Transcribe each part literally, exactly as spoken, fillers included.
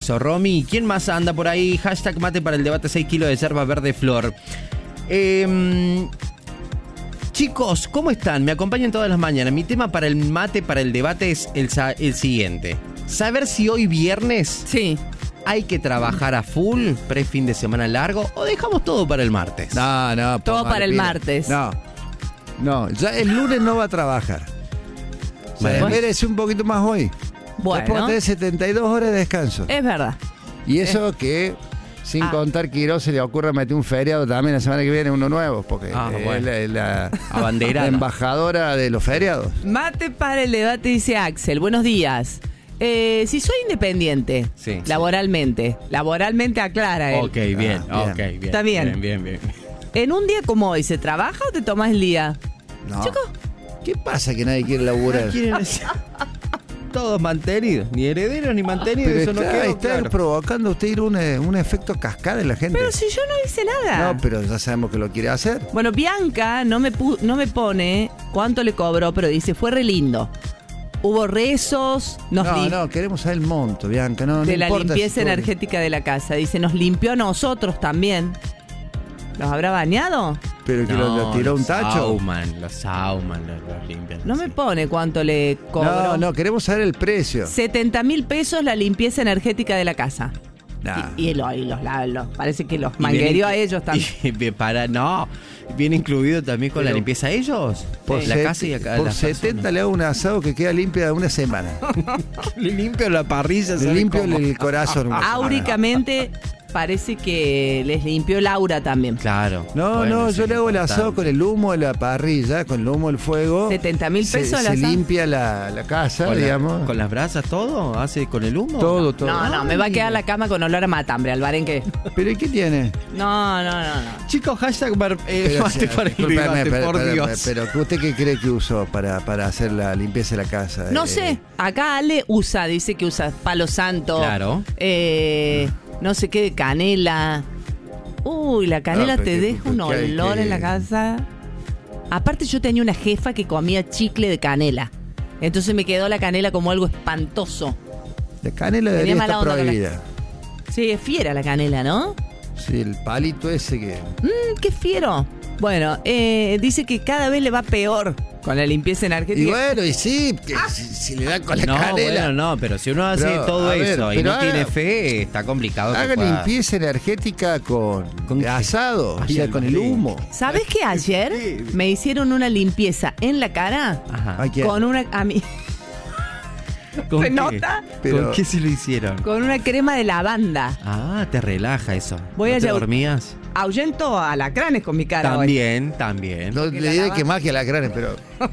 eso, Romy. ¿Quién más anda por ahí? Hashtag mate para el debate, seis kilos de yerba verde flor. Eh, chicos, ¿cómo están? Me acompañan todas las mañanas. Mi tema para el mate, para el debate es el, el siguiente. Saber si hoy viernes sí. hay que trabajar a full, pre-fin de semana largo, o dejamos todo para el martes. No, no. Todo para el martes. No, no, ya el lunes no va a trabajar. O sea, Bueno. merece un poquito más hoy. Bueno. Después tener setenta y dos horas de descanso. Es verdad. Y eso que, sin Ah. contar que Quirós se le ocurra meter un feriado también la semana que viene, uno nuevo, porque Ah, es bueno. la, la Abanderada. embajadora de los feriados. Mate para el debate, dice Axel. Buenos días. Eh, si soy independiente, Sí. laboralmente, laboralmente aclara él. Ok, bien, Ah, ok, bien. bien. Está bien. Bien, bien, bien. En un día como hoy, ¿se trabaja o te tomas el día? No. Chico. ¿Qué pasa que nadie quiere laburar? ¿Quieren decir? Todos mantenidos, ni herederos ni mantenidos, Pero eso no está, quedó está claro. provocando usted ir un, eh, un efecto cascada en la gente. Pero si yo no hice nada. No, pero ya sabemos que lo quiere hacer. Bueno, Bianca no me, pu- no me pone cuánto le cobró, pero dice, fue re lindo. Hubo rezos, nos No, lim- no, queremos saber el monto, Bianca. No, de no la importa limpieza si tú- energética de la casa. Dice, nos limpió a nosotros también. ¿Los habrá bañado? Pero que lo, lo tiró un los tacho. Sauman, los sauman, los, los limpian. No me pone cuánto le cobró. No, no, queremos saber el precio. setenta mil pesos la limpieza energética de la casa. Nah. Y, y, lo- y los, la- los- parece que los Y viene- manguerió a ellos también. y bien, para, no, viene incluido también con Pero la limpieza a ellos. Por, la set- casa y acá. por las setenta le hago un asado que queda limpia una semana. personas. Le limpio la parrilla. Le ¿sabe limpio cómo? el corazón. una semana. Áuricamente parece que les limpió Laura también. Claro. No, Bueno, no, eso yo es le hago el importante. asado con el humo de la parrilla, con el humo del fuego. setenta mil Se- pesos el Se, asado. limpia la, la casa, ¿Con, la- digamos. ¿Con las brasas todo? ¿Hace con el humo? Todo, todo. No, no, me va a quedar la cama con olor a matambre, Alvarenque. ¿Pero y qué tiene? No, no, no, no. Chicos, hashtag bar- eh, Pero, mate o sea, para el discúlpeme, debate, pero, por pero- Dios. pero, ¿usted qué cree que usó para, para hacer la limpieza de la casa? No Eh, sé, acá Ale usa, dice que usa palo santo. Claro. Eh, no sé qué de canela. Uy, la canela Ah, pero te que- deja un que hay olor que- en la casa. Aparte yo tenía una jefa que comía chicle de canela. Entonces me quedó la canela como algo espantoso. La canela Tenía debería mala estar onda con la- prohibida. Sí, es fiera la canela, ¿no? Sí, el palito ese que... Mm, qué fiero. Bueno, eh, dice que cada vez le va peor con la limpieza energética. Y bueno, y sí, que si, si le da con la No, canela... bueno, no, pero si uno hace Pero, todo a ver, eso y pero no haga- tiene fe, está complicado. que Haga pueda- limpieza energética con, ¿Con de qué? asado, o Ay, sea, con el Alvarenque. humo. ¿Sabes que ayer me hicieron una limpieza en la cara Ajá. Ay, ¿quién? con una a mí ¿Con ¿Se qué? nota? Pero- ¿Con qué se lo hicieron? con una crema de lavanda? Ah, te relaja eso. Voy ¿No a te llevar- dormías? Ahuyento a alacranes con mi cara hoy. También, también. No Porque le la diré lava- que más que la crane, pero...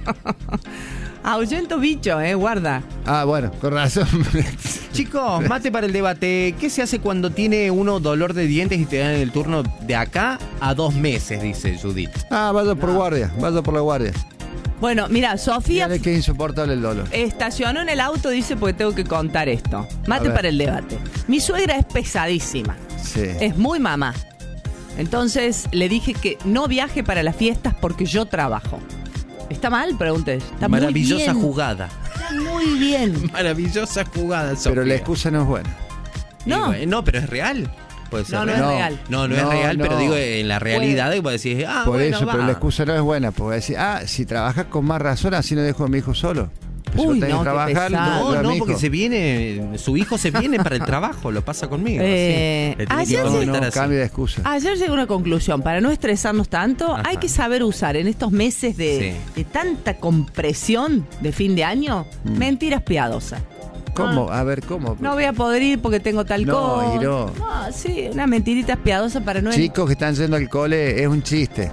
Ahuyento bicho, eh, guarda. Ah, bueno, con razón. Chicos, mate para el debate. ¿Qué se hace cuando tiene uno dolor de dientes y te dan el turno de acá a dos meses? Dice Judith. Ah, vaya por guardia, vaya por la guardia. Bueno, mira, Sofía Fíjate que insoportable el dolor. estacionó en el auto, dice, porque tengo que contar esto. Mate ver. para el debate. Mi suegra es pesadísima. Sí. Es muy mamá. Entonces le dije que no viaje para las fiestas porque yo trabajo. ¿Está mal? Pregunté. Está Maravillosa muy bien. jugada. Está muy bien. Maravillosa jugada, Sofía. Pero la excusa no es buena. Y No. bueno, no, pero es real. Puede ser No, no real. es real. No, no, No, es real, no. pero digo en la realidad y vos decís, ah, Por bueno, eso, va. pero la excusa no es buena. Porque decir, ah, si trabajas con más razón, así no dejo a mi hijo solo. Pues si Uy, vos tenés no, que qué trabajar, pesado. dejo No, a no, mi porque hijo. se viene, su hijo se viene para el trabajo, lo pasa conmigo. Eh, así. Le tiene que ayer No, sí- contestar no, así. cambio de excusa. Ayer llegué a una conclusión. Para no estresarnos tanto, Ajá. hay que saber usar en estos meses de, Sí. de tanta compresión de fin de año Mm. mentiras piadosas. ¿Cómo? A ver, ¿cómo? No voy a poder ir porque tengo tal No, cosa. Iro. No, sí, unas mentiritas piadosas para no... Chicos que están yendo al cole, es un chiste.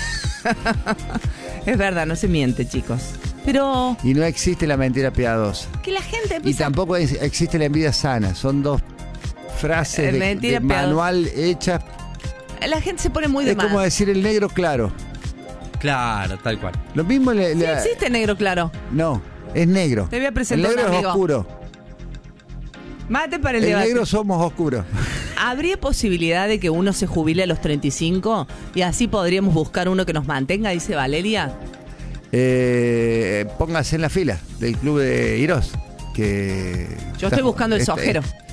Es verdad, no se miente, chicos. Pero Y no existe la mentira piadosa. que la gente Y empieza... tampoco es- existe la envidia sana. Son dos frases Eh, de, mentira de piadosa. manual hechas. La gente se pone muy de Es como más. decir el negro claro. Claro, tal cual. Lo mismo le, Sí le- existe negro claro. No, es negro. Te voy a presentar el negro un es amigo. oscuro. Mate para el, El debate. negro somos oscuros. ¿Habría posibilidad de que uno se jubile a los treinta y cinco y así podríamos buscar uno que nos mantenga, dice Valeria? Eh, póngase en la fila del club de Irós. Que Yo estoy buscando el está- sojero.